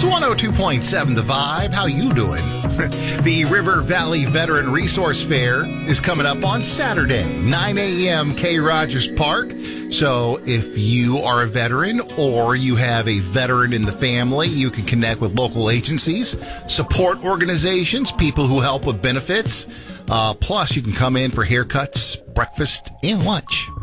It's 102.7 The Vibe. How you doing? The River Valley Veteran Resource Fair is coming up on Saturday, 9 a.m., K. Rogers Park. So if you are a veteran or you have a veteran in the family, you can connect with local agencies, support organizations, people who help with benefits. Plus, you can come in for haircuts, breakfast, and lunch.